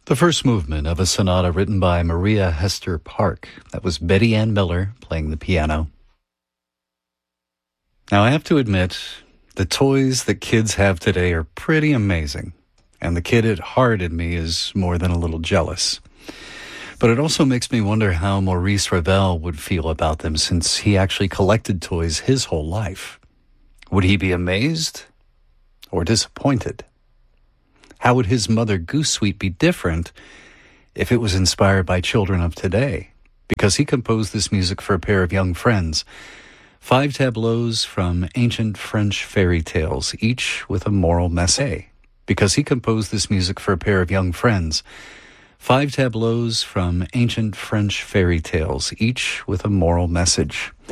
The first movement of a sonata written by Maria Hester Park. That was Betty Ann Miller playing the piano. Now, I have to admit, the toys that kids have today are pretty amazing. And the kid at heart in me is more than a little jealous. But it also makes me wonder how Maurice Ravel would feel about them, since he actually collected toys his whole life. Would he be amazed or disappointed? How would his Mother Goose suite be different if it was inspired by children of today? Because he composed this music for a pair of young friends. 5 tableaus from ancient French fairy tales, each with a moral message. Because he composed this music for a pair of young friends. 5 tableaus from ancient French fairy tales, each with a moral message.